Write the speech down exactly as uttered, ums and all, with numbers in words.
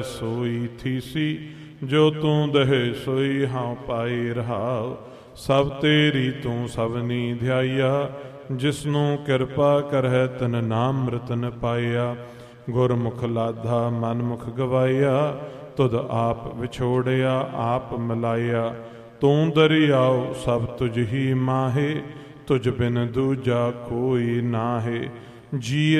ਸੋਈ ਥੀਸੀ, ਜੋ ਤੂੰ ਦਹੇ ਸੋਈ ਹਾਂ ਪਾਈ ਰਹਾਉ। ਸਭ ਤੇਰੀ ਤੂੰ ਸਭਨੀ ਧਿਆਈਆ, ਜਿਸਨੂੰ ਕਿਰਪਾ ਕਰਹਿ ਤਨ ਨਾਮ ਰਤਨ ਪਾਇਆ। ਗੁਰਮੁਖ ਲਾਧਾ ਮਨਮੁਖ ਗਵਾਇਆ, ਤੁਧ ਆਪ ਵਿਛੋੜਿਆ ਆਪ ਮਿਲਾਇਆ। ਤੂੰ ਦਰਿਆਉ ਸਭ ਤੁਝ ਹੀ ਮਾਹੇ, ਤੁਝ ਬਿਨ ਦੂਜਾ ਕੋਈ ਨਾਹੇ। ਜੀ